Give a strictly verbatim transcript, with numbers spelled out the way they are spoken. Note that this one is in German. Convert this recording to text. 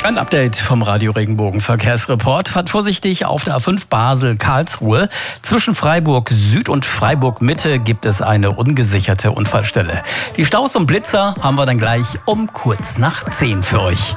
Ein Update vom Radio Regenbogen Verkehrsreport. Fahrt vorsichtig auf der A fünf Basel-Karlsruhe. Zwischen Freiburg Süd und Freiburg Mitte gibt es eine ungesicherte Unfallstelle. Die Staus und Blitzer haben wir dann gleich um kurz nach zehn für euch.